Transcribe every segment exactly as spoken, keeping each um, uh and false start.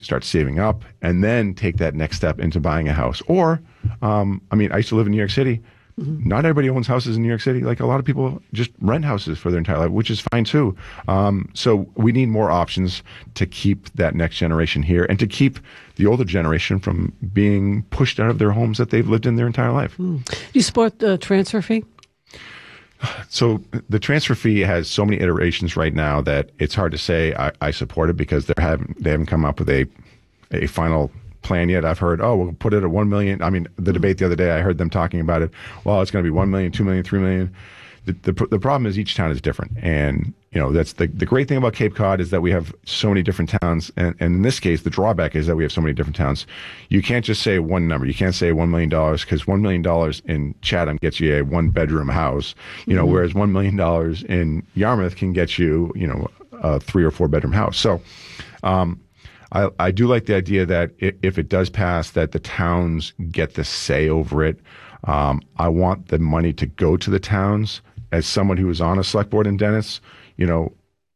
start saving up, and then take that next step into buying a house. Or, um, I mean, I used to live in New York City. Mm-hmm. Not everybody owns houses in New York City. Like a lot of people just rent houses for their entire life, which is fine too. Um, so we need more options to keep that next generation here and to keep the older generation from being pushed out of their homes that they've lived in their entire life. Mm. Do you support the transfer fee? So the transfer fee has so many iterations right now that it's hard to say I, I support it because they haven't they haven't come up with a a final plan yet. I've heard, oh, we'll put it at one million. I mean, the debate the other day, I heard them talking about it. Well, it's going to be one million, two million, three million. The, the the problem is each town is different, and you know that's the the great thing about Cape Cod is that we have so many different towns, and, and in this case, the drawback is that we have so many different towns. You can't just say one number. You can't say one million dollars because one million dollars in Chatham gets you a one bedroom house, you know, mm-hmm. whereas one million dollars in Yarmouth can get you, you know, a three or four bedroom house. So, um, I I do like the idea that if it does pass, that the towns get the say over it. Um, I want the money to go to the towns. As someone who is on a select board in Dennis, you know,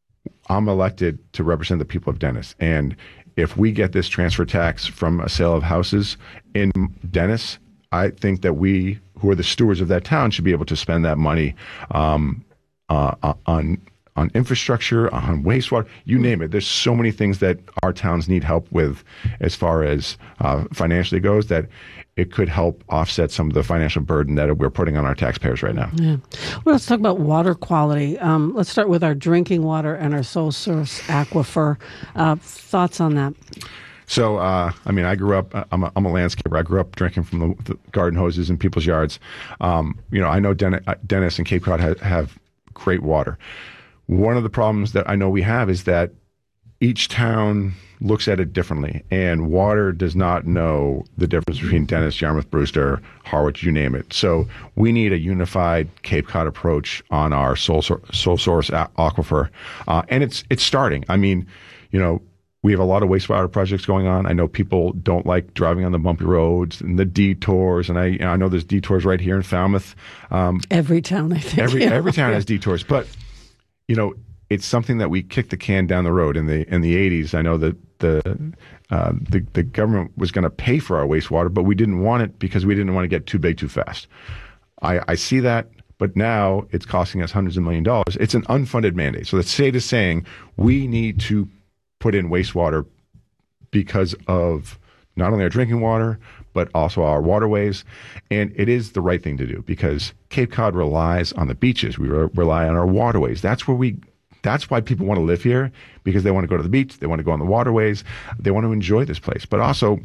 I'm elected to represent the people of Dennis. And if we get this transfer tax from a sale of houses in Dennis, I think that we, who are the stewards of that town, should be able to spend that money um, uh, on on infrastructure, on wastewater, you name it. There's so many things that our towns need help with as far as uh, financially goes that it could help offset some of the financial burden that we're putting on our taxpayers right now. Yeah. Well, let's talk about water quality. Um, let's start with our drinking water and our sole source aquifer. Uh, thoughts on that? So, uh, I mean, I grew up, I'm a, I'm a landscaper. I grew up drinking from the, the garden hoses in people's yards. Um, you know, I know Den- Dennis and Cape Cod ha- have great water. One of the problems that I know we have is that each town looks at it differently, and water does not know the difference between Dennis, Yarmouth, Brewster, Harwich, you name it. So we need a unified Cape Cod approach on our sole, sole source aquifer, uh, and it's it's starting. I mean, you know, we have a lot of wastewater projects going on. I know people don't like driving on the bumpy roads and the detours, and I you know, I know there's detours right here in Falmouth. Um, every town, I think. Every yeah. every town has detours, but you know, it's something that we kicked the can down the road. In the in the eighties, I know that the uh, the, the government was going to pay for our wastewater, but we didn't want it because we didn't want to get too big too fast. I, I see that, but now it's costing us hundreds of million dollars. It's an unfunded mandate. So the state is saying we need to put in wastewater because of not only our drinking water, but also our waterways. And it is the right thing to do because Cape Cod relies on the beaches. We re- rely on our waterways. That's where we, that's why people want to live here, because they want to go to the beach. They want to go on the waterways. They want to enjoy this place. But also,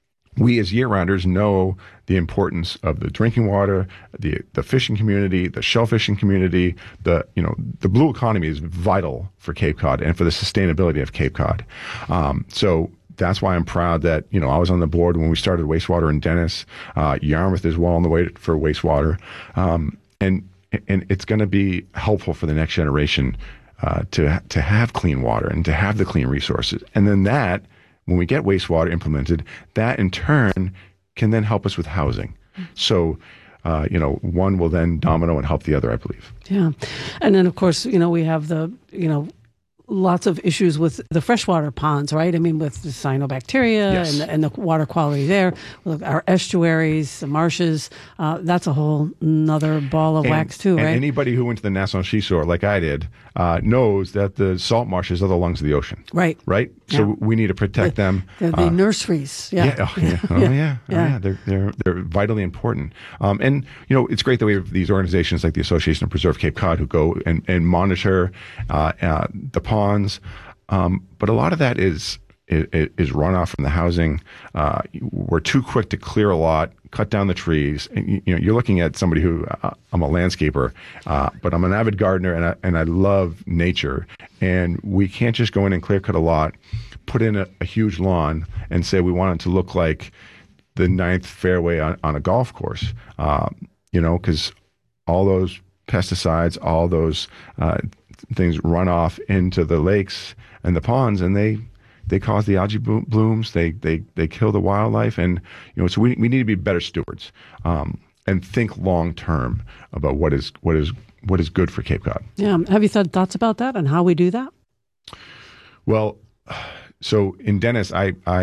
we as year-rounders know the importance of the drinking water, the the fishing community, the shellfishing community. The you know the blue economy is vital for Cape Cod and for the sustainability of Cape Cod. Um, so that's why I'm proud that you know I was on the board when we started wastewater in Dennis. Uh, Yarmouth is well on the way for wastewater, um, and and it's going to be helpful for the next generation uh, to to have clean water and to have the clean resources, and then that. When we get wastewater implemented, that in turn can then help us with housing. So, uh, you know, one will then domino and help the other, I believe. Yeah. And then, of course, you know, we have the, you know, lots of issues with the freshwater ponds, right? I mean, with the cyanobacteria yes. and, the, and the water quality there, with our estuaries, the marshes, uh, that's a whole nother ball of and, wax too, and right? Anybody who went to the National Seashore, like I did, uh, knows that the salt marshes are the lungs of the ocean. Right. Right? Yeah. So we need to protect the, them. They're the uh, nurseries. Yeah. yeah, oh, yeah. Oh, yeah. yeah. Oh, yeah. yeah. They're, they're, they're vitally important. Um, and, you know, it's great that we have these organizations like the Association of Preserve Cape Cod who go and, and monitor uh, uh, the ponds. Um, but a lot of that is, is is runoff from the housing. Uh, we're too quick to clear a lot, cut down the trees. And, you know, you're looking at somebody who uh, I'm a landscaper, uh, but I'm an avid gardener and I, and I love nature. And we can't just go in and clear cut a lot, put in a, a huge lawn, and say we want it to look like the ninth fairway on, on a golf course. Uh, you know, because all those pesticides, all those uh, things run off into the lakes and the ponds, and they they cause the algae blooms. They they they kill the wildlife, and you know. So we we need to be better stewards um, and think long term about what is what is what is good for Cape Cod. Yeah. Have you thought thoughts about that and how we do that? Well, So in Dennis, I, I